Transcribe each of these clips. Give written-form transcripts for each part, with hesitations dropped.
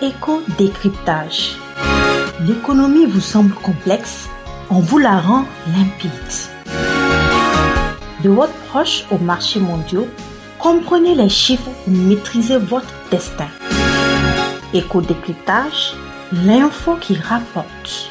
Éco-décryptage. L'économie vous semble complexe, on vous la rend limpide. De votre proche aux marchés mondiaux, comprenez les chiffres pour maîtriser votre destin. Éco-décryptage, l'info qui rapporte.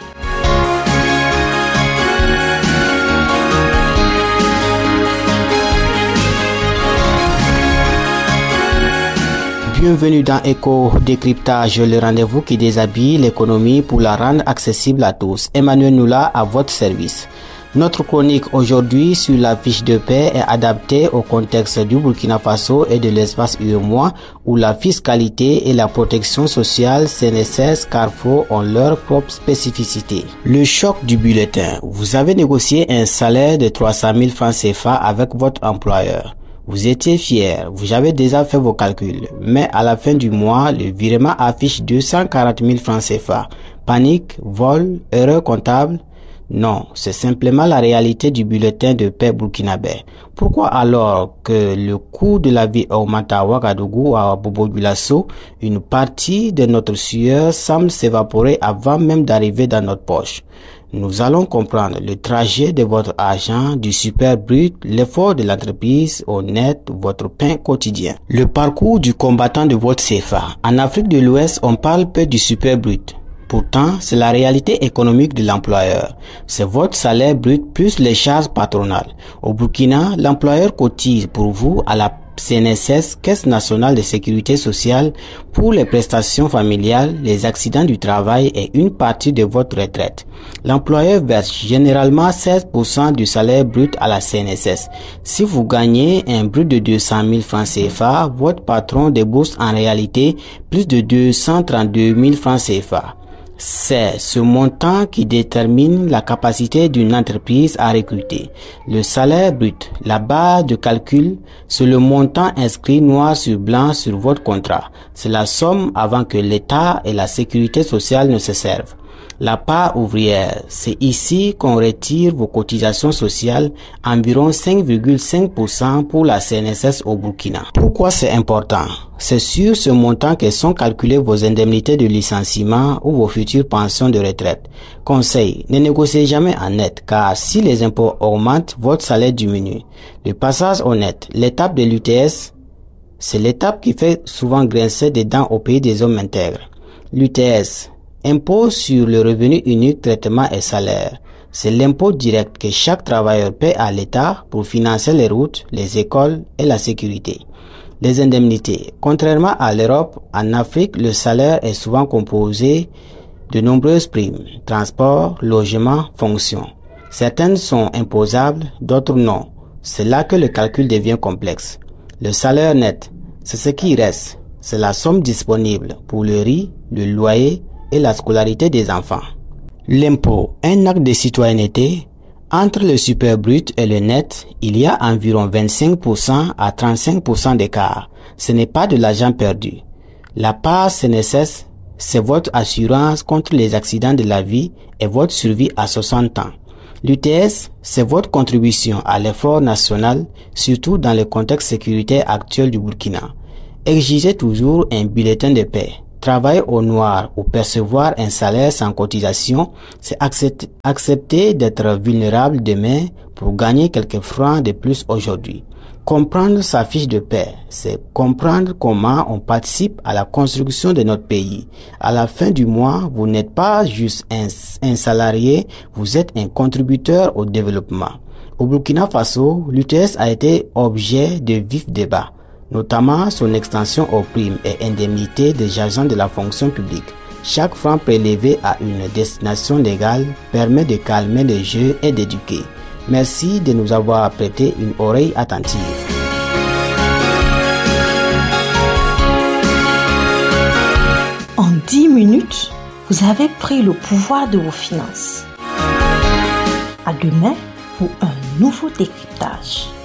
Bienvenue dans Éco-décryptage, le rendez-vous qui déshabille l'économie pour la rendre accessible à tous. Emmanuel Noula à votre service. Notre chronique aujourd'hui sur la fiche de paix est adaptée au contexte du Burkina Faso et de l'espace UEMOA où la fiscalité et la protection sociale CNSS Carrefour ont leurs propres spécificités. Le choc du bulletin. Vous avez négocié un salaire de 300 000 francs CFA avec votre employeur. Vous étiez fier, vous avez déjà fait vos calculs, mais à la fin du mois, le virement affiche 240 000 francs CFA. Panique, vol, erreur comptable? Non, c'est simplement la réalité du bulletin de paix burkinabé. Pourquoi alors que le coût de la vie augmente à Ouagadougou ou à Bobo-Dioulasso, une partie de notre sueur semble s'évaporer avant même d'arriver dans notre poche? Nous allons comprendre le trajet de votre argent, du super brut, l'effort de l'entreprise, au net, votre pain quotidien. Le parcours du combattant de votre CFA. En Afrique de l'Ouest, on parle peu du super brut. Pourtant, c'est la réalité économique de l'employeur. C'est votre salaire brut plus les charges patronales. Au Burkina, l'employeur cotise pour vous à la CNSS, Caisse nationale de sécurité sociale, pour les prestations familiales, les accidents du travail et une partie de votre retraite. L'employeur verse généralement 16% du salaire brut à la CNSS. Si vous gagnez un brut de 200 000 francs CFA, votre patron débourse en réalité plus de 232 000 francs CFA. C'est ce montant qui détermine la capacité d'une entreprise à recruter. Le salaire brut, la base de calcul, c'est le montant inscrit noir sur blanc sur votre contrat. C'est la somme avant que l'État et la sécurité sociale ne se servent. La part ouvrière, c'est ici qu'on retire vos cotisations sociales, environ 5,5% pour la CNSS au Burkina. Pourquoi c'est important? C'est sur ce montant que sont calculées vos indemnités de licenciement ou vos futures pensions de retraite. Conseil, ne négociez jamais en net, car si les impôts augmentent, votre salaire diminue. Le passage au net, l'étape de l'UTS, c'est l'étape qui fait souvent grincer des dents au pays des hommes intègres. L'UTS, impôt sur le revenu unique, traitement et salaire. C'est l'impôt direct que chaque travailleur paie à l'État pour financer les routes, les écoles et la sécurité. Les indemnités. Contrairement à l'Europe, en Afrique, le salaire est souvent composé de nombreuses primes, transport, logement, fonctions. Certaines sont imposables, d'autres non. C'est là que le calcul devient complexe. Le salaire net, c'est ce qui reste. C'est la somme disponible pour le riz, le loyer et la scolarité des enfants. L'impôt, un acte de citoyenneté. Entre le super brut et le net, il y a environ 25% à 35% d'écart. Ce n'est pas de l'argent perdu. La part CNSS, c'est votre assurance contre les accidents de la vie et votre survie à 60 ans. L'UTS, c'est votre contribution à l'effort national, surtout dans le contexte sécuritaire actuel du Burkina. Exigez toujours un bulletin de paie. Travailler au noir ou percevoir un salaire sans cotisation, c'est accepter d'être vulnérable demain pour gagner quelques francs de plus aujourd'hui. Comprendre sa fiche de paie, c'est comprendre comment on participe à la construction de notre pays. À la fin du mois, vous n'êtes pas juste un salarié, vous êtes un contributeur au développement. Au Burkina Faso, l'UTS a été objet de vifs débats, notamment son extension aux primes et indemnités des agents de la fonction publique. Chaque franc prélevé à une destination légale permet de calmer les jeux et d'éduquer. Merci de nous avoir prêté une oreille attentive. En 10 minutes, vous avez pris le pouvoir de vos finances. À demain pour un nouveau décryptage.